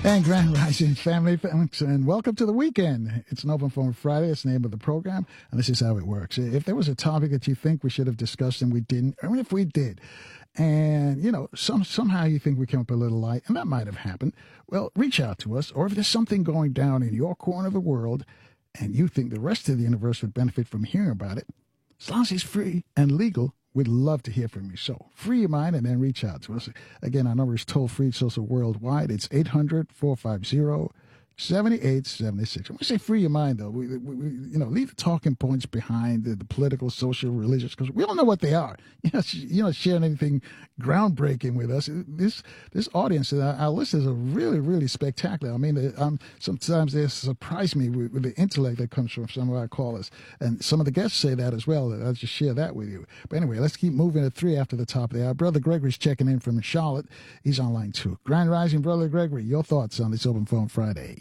And Grand Rising family, folks, and welcome to the weekend. It's an Open Forum Friday. It's the name of the program, and this is how it works. If there was a topic that you think we should have discussed and we didn't, or if we did, and, somehow you think we came up a little light, and that might have happened, well, reach out to us. Or if there's something going down in your corner of the world and you think the rest of the universe would benefit from hearing about it, as long as it's free and legal, we'd love to hear from you. So free your mind and then reach out to us. Again, our number is toll-free. It's also worldwide. It's 800-450-7876. When we say free your mind, though, we leave the talking points behind, the political, social, religious, because we don't know what they are. You're not sharing anything groundbreaking with us. This audience, our listeners are really, really spectacular. I mean, sometimes they surprise me with the intellect that comes from some of our callers. And some of the guests say that as well. I'll just share that with you. But anyway, let's keep moving at 3 after the top there. Our brother Gregory's checking in from Charlotte. He's on line 2. Grand Rising, Brother Gregory, your thoughts on this Open Forum Friday?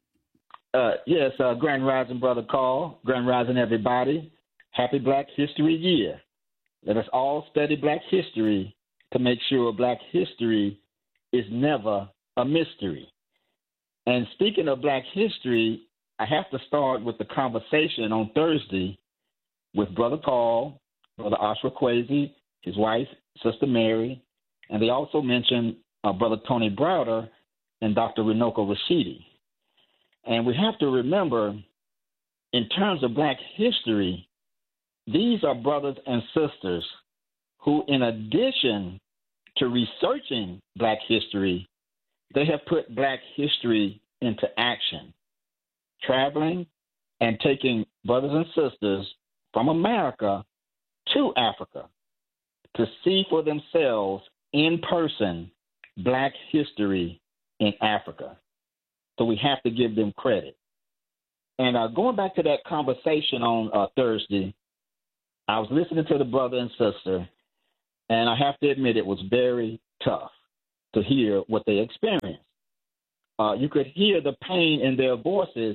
Yes, Grand Rising, Brother Carl. Grand Rising, everybody. Happy Black History Year. Let us all study Black history to make sure Black history is never a mystery. And speaking of Black history, I have to start with the conversation on Thursday with Brother Carl, Brother Oscar Kwesi, his wife, Sister Mary, and they also mentioned Brother Tony Browder and Dr. Runoko Rashidi. And we have to remember, in terms of Black history, these are brothers and sisters who, in addition to researching Black history, they have put Black history into action, traveling and taking brothers and sisters from America to Africa to see for themselves in person Black history in Africa. So we have to give them credit. And going back to that conversation on Thursday, I was listening to the brother and sister, and I have to admit it was very tough to hear what they experienced. You could hear the pain in their voices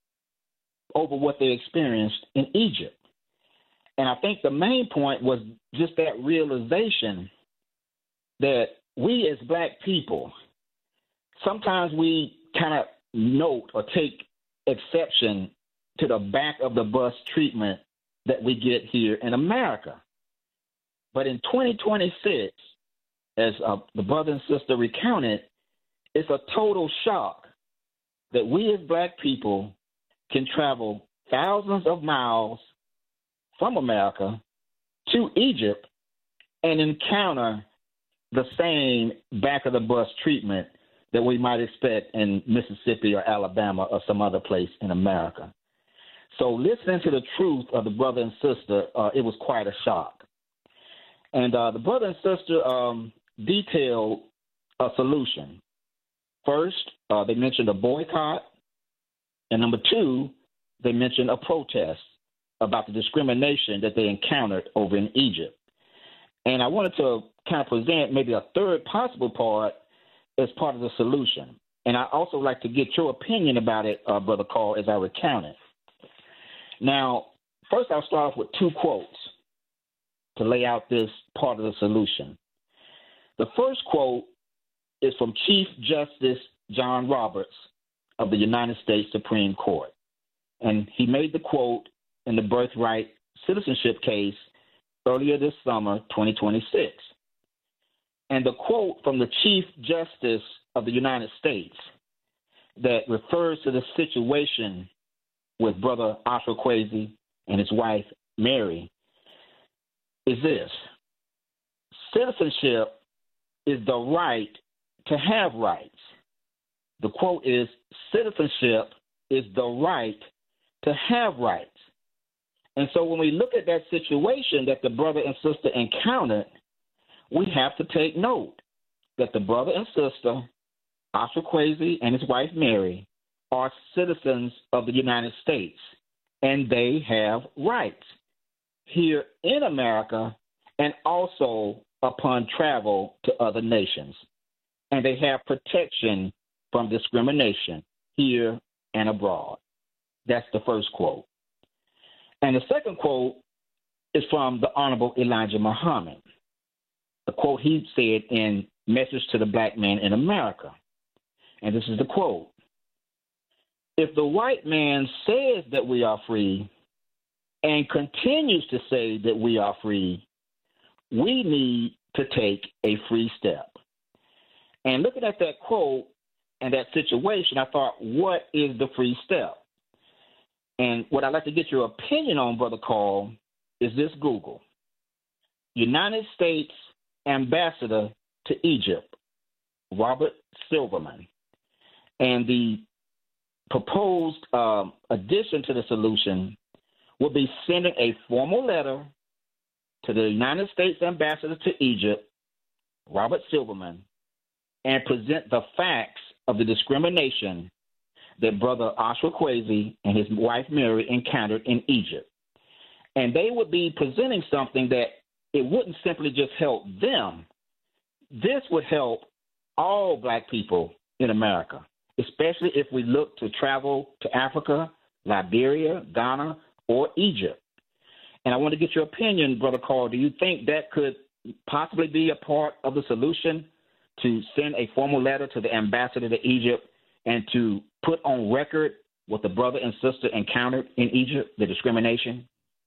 over what they experienced in Egypt. And I think the main point was just that realization that we as Black people, sometimes we kind of note or take exception to the back of the bus treatment that we get here in America. But in 2026, as the brother and sister recounted, it's a total shock that we as Black people can travel thousands of miles from America to Egypt and encounter the same back of the bus treatment that we might expect in Mississippi or Alabama or some other place in America. So listening to the truth of the brother and sister, it was quite a shock. And the brother and sister detailed a solution. First, they mentioned a boycott. And number 2, they mentioned a protest about the discrimination that they encountered over in Egypt. And I wanted to kind of present maybe a third possible part as part of the solution. And I also like to get your opinion about it, Brother Carl, as I recount it. Now, first I'll start off with 2 quotes to lay out this part of the solution. The first quote is from Chief Justice John Roberts of the United States Supreme Court. And he made the quote in the birthright citizenship case earlier this summer, 2026. And the quote from the Chief Justice of the United States that refers to the situation with Brother Oscar Kwesi and his wife, Mary, is this: citizenship is the right to have rights. The quote is, citizenship is the right to have rights. And so when we look at that situation that the brother and sister encountered, we have to take note that the brother and sister, Oscar Kwesi and his wife Mary, are citizens of the United States, and they have rights here in America and also upon travel to other nations. And they have protection from discrimination here and abroad. That's the first quote. And the second quote is from the Honorable Elijah Muhammad. The quote he said in Message to the Black Man in America. And this is the quote: "If the white man says that we are free and continues to say that we are free, we need to take a free step." And looking at that quote and that situation, I thought, what is the free step? And what I'd like to get your opinion on, Brother Carl, is this Google: United States Ambassador to Egypt, Robert Silverman. And the proposed addition to the solution would be sending a formal letter to the United States Ambassador to Egypt, Robert Silverman, and present the facts of the discrimination that Brother Oscar Kwesi and his wife Mary encountered in Egypt. And they would be presenting something that it wouldn't simply just help them. This would help all black people in America, especially if we look to travel to Africa, Liberia, Ghana, or Egypt. And I want to get your opinion, Brother Carl. Do you think that could possibly be a part of the solution, to send a formal letter to the ambassador to Egypt and to put on record what the brother and sister encountered in Egypt, the discrimination?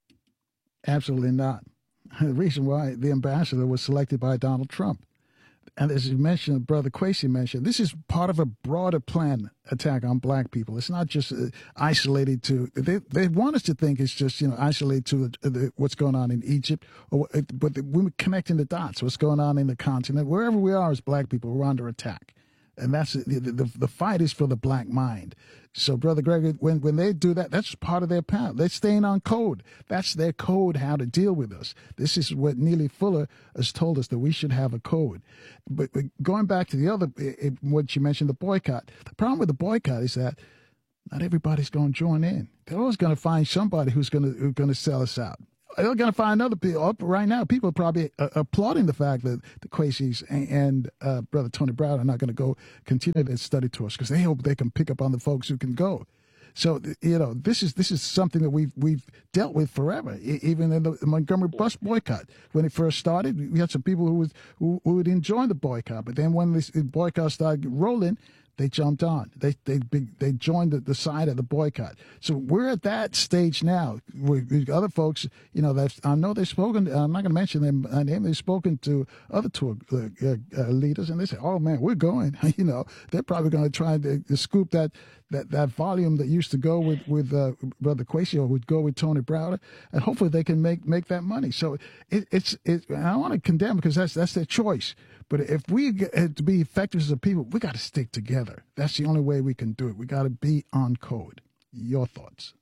Absolutely not. The reason why the ambassador was selected by Donald Trump. And as you mentioned, Brother Kwesi mentioned, this is part of a broader plan attack on black people. It's not just isolated to, they want us to think it's just, isolated to what's going on in Egypt, but we're connecting the dots, what's going on in the continent. Wherever we are as black people, we're under attack. And that's the fight is for the black mind. So, Brother Gregory, when they do that, that's part of their plan. They're staying on code. That's their code, how to deal with us. This is what Neely Fuller has told us, that we should have a code. But going back to the other, what you mentioned, the boycott. The problem with the boycott is that not everybody's going to join in. They're always going to find somebody who's going to sell us out. They're going to find other people. Right now, people are probably applauding the fact that the Kwesis and Brother Tony Brown are not going to go continue their study tours, because they hope they can pick up on the folks who can go. So, this is something that we've dealt with forever. Even in the Montgomery bus boycott, when it first started, we had some people who would enjoy the boycott, but then when the boycott started rolling, they jumped on. They joined the side of the boycott. So we're at that stage now. Other folks, I know they've spoken. I'm not going to mention them by name. They've spoken to other tour leaders, and they say, "Oh man, we're going." They're probably going to try to scoop that volume that used to go with Brother Kwesi, or would go with Tony Browder, and hopefully they can make that money. So it's I don't want to condemn, because that's their choice. But if we get to be effective as a people, we got to stick together. That's the only way we can do it. We got to be on code. Your thoughts?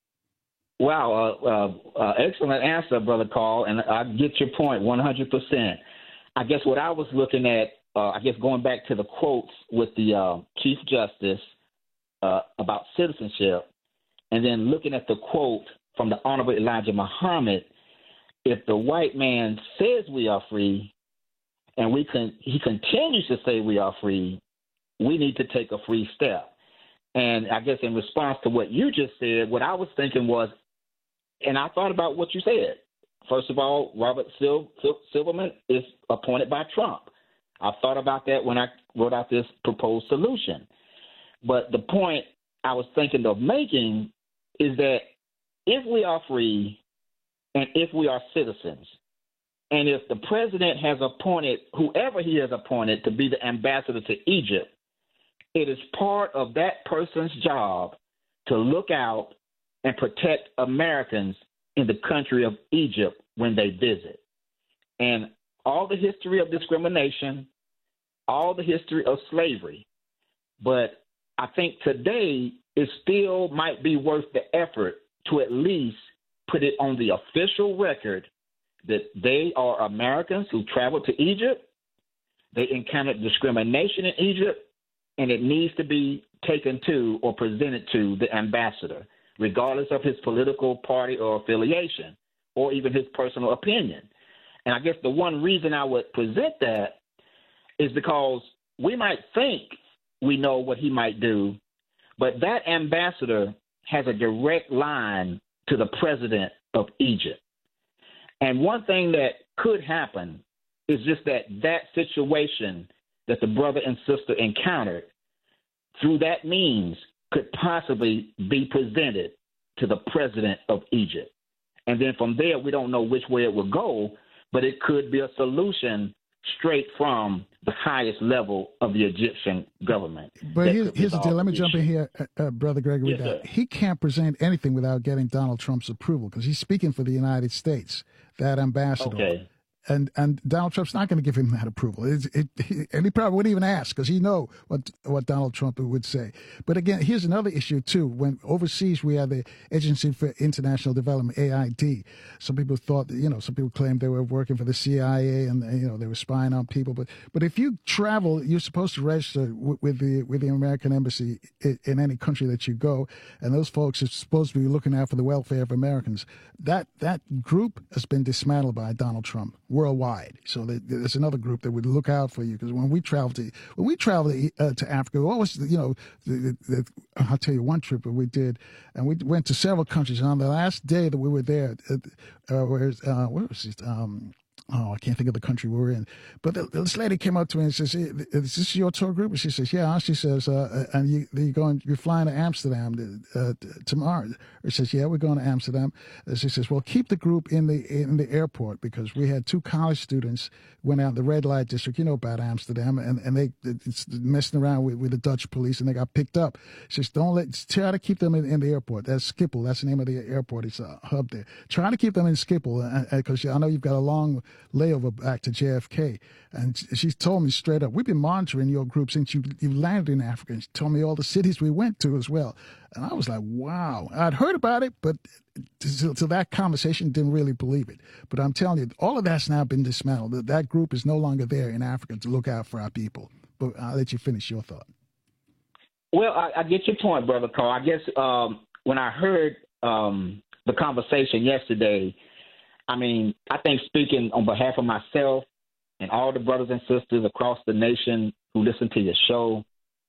Wow, excellent answer, Brother Carl, and I get your point 100%. I guess what I was looking at, going back to the quotes with the Chief Justice about citizenship, and then looking at the quote from the Honorable Elijah Muhammad: "If the white man says we are free, and he continues to say we are free, we need to take a free step." And I guess in response to what you just said, what I was thinking was, and I thought about what you said. First of all, Robert Silverman is appointed by Trump. I thought about that when I wrote out this proposed solution. But the point I was thinking of making is that if we are free and if we are citizens, and if the president has appointed whoever he has appointed to be the ambassador to Egypt, it is part of that person's job to look out and protect Americans in the country of Egypt when they visit. And all the history of discrimination, all the history of slavery. But I think today it still might be worth the effort to at least put it on the official record that they are Americans who traveled to Egypt, they encountered discrimination in Egypt, and it needs to be taken to or presented to the ambassador, regardless of his political party or affiliation, or even his personal opinion. And I guess the one reason I would present that is because we might think we know what he might do, but that ambassador has a direct line to the president of Egypt. And one thing that could happen is just that situation that the brother and sister encountered through that means could possibly be presented to the president of Egypt. And then from there, we don't know which way it will go, but it could be a solution straight from the highest level of the Egyptian government. But here's the deal. Let me jump in here, Brother Gregory. Yes, he can't present anything without getting Donald Trump's approval because he's speaking for the United States, that ambassador. Okay. And Donald Trump's not going to give him that approval. And he probably wouldn't even ask because he know what Donald Trump would say. But again, here's another issue too. When overseas we have the Agency for International Development, AID. Some people thought that, some people claimed they were working for the CIA and they were spying on people. But if you travel, you're supposed to register with the American embassy in any country that you go, and those folks are supposed to be looking out for the welfare of Americans. That group has been dismantled by Donald Trump worldwide. So there's another group that would look out for you because when we travel to Africa, always I'll tell you one trip that we did, and we went to several countries. And on the last day that we were there, where was it? I can't think of the country we were in. But this lady came up to me and says, "Is this your tour group?" And she says, "Yeah." She says, "And you're flying to Amsterdam tomorrow?" She says, "Yeah, we're going to Amsterdam." And she says, "Well, keep the group in the airport because we had two college students went out in the red light district. You know about Amsterdam, and it's messing around with the Dutch police, and they got picked up." She says, try to keep them in the airport. That's Schiphol. That's the name of the airport. It's a hub there. Try to keep them in Schiphol because I know you've got a long layover back to JFK. And she told me straight up, "We've been monitoring your group since you landed in Africa." And she told me all the cities we went to as well. And I was like, wow. I'd heard about it, but to that conversation, didn't really believe it. But I'm telling you, all of that's now been dismantled. That group is no longer there in Africa to look out for our people. But I'll let you finish your thought. Well, I get your point, Brother Carl. I guess when I heard the conversation yesterday, I think speaking on behalf of myself and all the brothers and sisters across the nation who listen to your show,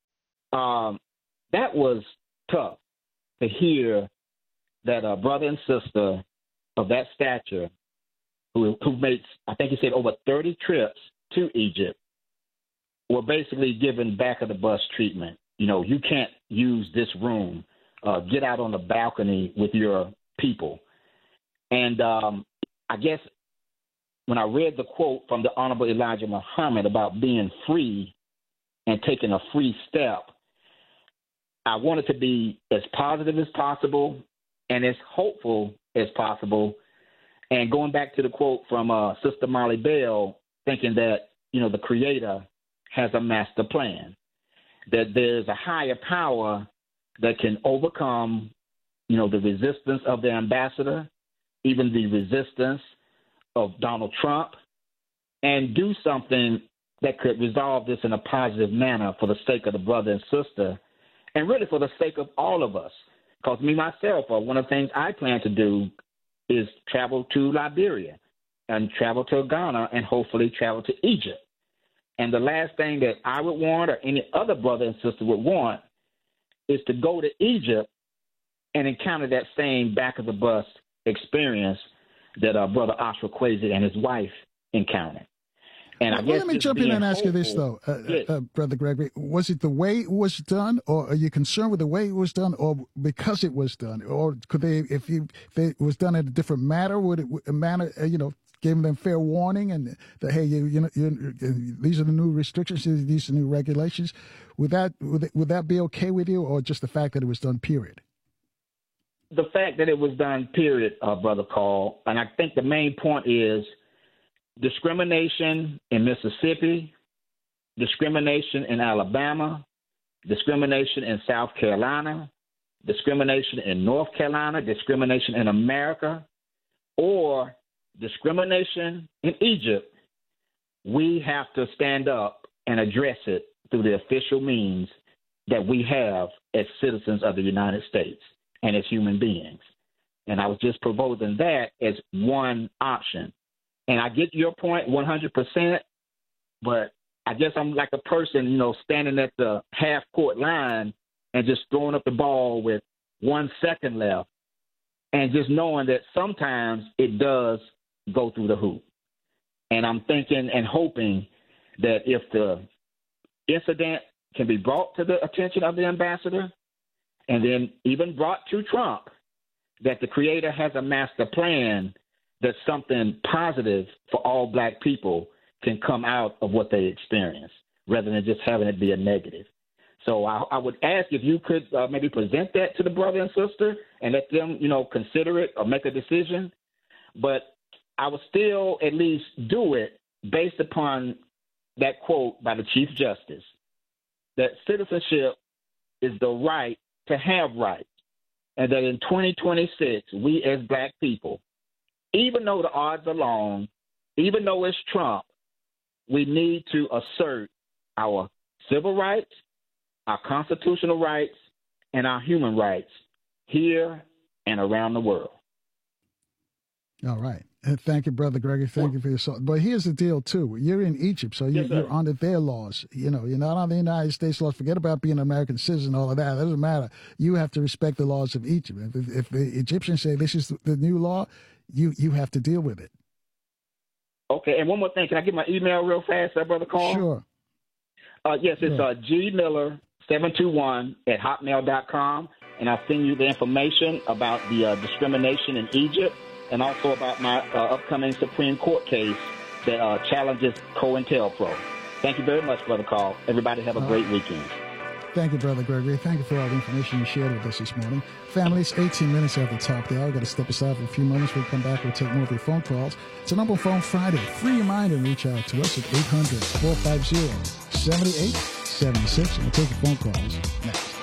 that was tough to hear that a brother and sister of that stature who makes, I think he said, over 30 trips to Egypt were basically given back-of-the-bus treatment. You can't use this room. Get out on the balcony with your people. And I guess when I read the quote from the Honorable Elijah Muhammad about being free and taking a free step, I wanted to be as positive as possible and as hopeful as possible. And going back to the quote from Sister Molly Bell, thinking that, the Creator has a master plan, that there's a higher power that can overcome, the resistance of the ambassador, even the resistance of Donald Trump, and do something that could resolve this in a positive manner for the sake of the brother and sister, and really for the sake of all of us. Because me, myself, one of the things I plan to do is travel to Liberia and travel to Ghana and hopefully travel to Egypt. And the last thing that I would want or any other brother and sister would want is to go to Egypt and encounter that same back-of-the-bus experience that Brother Oscar Kwesi and his wife encountered. And I guess let me jump in and ask you this, though, yes. Brother Gregory. Was it the way it was done, or are you concerned with the way it was done, or because it was done? Or could they, if it was done in a different manner, would it manner, gave them fair warning and that, hey, these are the new restrictions, these are new regulations? Would that be okay with you, or just the fact that it was done, period? The fact that it was done, period, Brother Carl. And I think the main point is discrimination in Mississippi, discrimination in Alabama, discrimination in South Carolina, discrimination in North Carolina, discrimination in America, or discrimination in Egypt. We have to stand up and address it through the official means that we have as citizens of the United States and as human beings. And I was just proposing that as one option. And I get your point 100%, but I guess I'm like a person, standing at the half-court line and just throwing up the ball with 1 second left and just knowing that sometimes it does go through the hoop. And I'm thinking and hoping that if the incident can be brought to the attention of the ambassador and then even brought to Trump, that the Creator has a master plan, that something positive for all black people can come out of what they experience, rather than just having it be a negative. So I would ask if you could maybe present that to the brother and sister and let them, consider it or make a decision. But I would still at least do it based upon that quote by the Chief Justice, that citizenship is the right to have rights, and that in 2026, we as black people, even though the odds are long, even though it's Trump, we need to assert our civil rights, our constitutional rights, and our human rights here and around the world. All right. Thank you, Brother Gregory. Thank you for your song. But here's the deal, too. You're in Egypt, so you're under their laws. You're not on the United States laws. Forget about being an American citizen, all of that. It doesn't matter. You have to respect the laws of Egypt. If the Egyptians say this is the new law, you have to deal with it. Okay, and one more thing. Can I get my email real fast, Brother Carl? Sure. Yes, it's gmiller721@hotmail.com, and I'll send you the information about the discrimination in Egypt, and also about my upcoming Supreme Court case that challenges COINTELPRO. Thank you very much, Brother Carl. Everybody have a great weekend. Thank you, Brother Gregory. Thank you for all the information you shared with us this morning. Family, it's 18 minutes after the top of the hour. I've got to step aside for a few moments. We'll come back. We'll take more of your phone calls. It's an Open Phone Friday. Free reminder and reach out to us at 800-450-7876. And we'll take your phone calls next.